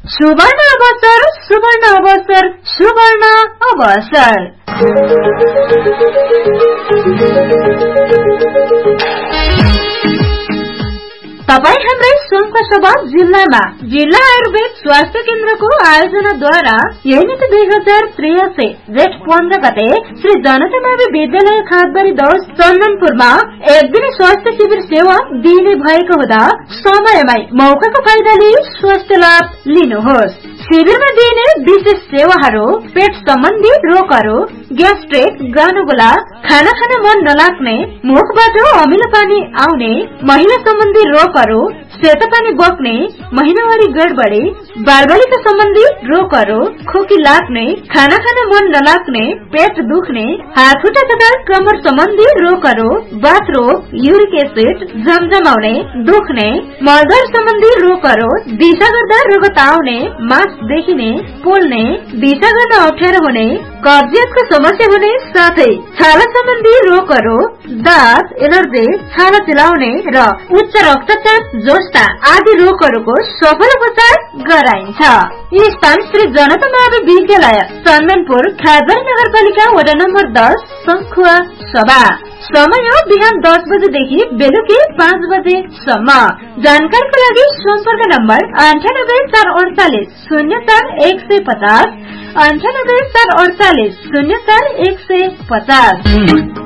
सुवर्ण अवसर सुवर्ण अवसर सुवर्ण अवसर। तपाई हाम्रै सुनखुवासभा जिल्लामा जिल्ला आयुर्वेद स्वास्थ्य केन्द्रको आयोजनाद्वारा यही मिति 2083 जेठ 15 गते श्री जनता मावि विद्यालय खादबारी 10 चन्दनपुरमा एक दिने स्वास्थ्य शिविर सेवा दिने भएको हुँदा समयमै मौकाको फाइदा लिई स्वास्थ्य लाभ लिनुहोस्। शिविरमा दिइने विशेष सेवाहरू पेट सम्बन्धी रोगहरू, ग्यास्ट्रिक, ग्रानुगुला, खाना खान मन नलाग्ने, मुखबाट अमिलो पानी आउने, महिला सम्बन्धी रोगहरू, सेतो पानी बग्ने, महिनावारी गडबडी, बालबालिका सम्बन्धी रोगहरू, खोकी लाग्ने, खाना खान मन नलाग्ने, पेट दुख्ने, हात खुट्टा तथा कमर सम्बन्धी रोगहरू, बाथ रोग, युरिक एसिड, झमझमाउने, दुख्ने, मलद्वार सम्बन्धी रोगहरू, दिशा गर्दा रगत आउने, मास देखिने, पोल्ने, दिशा गर्न अप्ठ्यारो हुने, कब्जियतको समस्या हुने साथै छाला सम्बन्धी रोगहरू, दाँत, एलर्जी, छाला चिलाउने र उच्च रक्तचाप जस्ता आदि रोगहरूको सफल उपचार गराइन्छ। यी स्थान श्री जनता मावि विद्यालय चन्दनपुर, खादबारी नगरपालिका वडा नम्बर 10 संखुवा सभा। समय बिहान 10 बजेदेखि बेलुकी 5 बजेसम्म। जानकारीको लागि सम्पर्क नम्बर 98 448 04 150 98 448 04 150।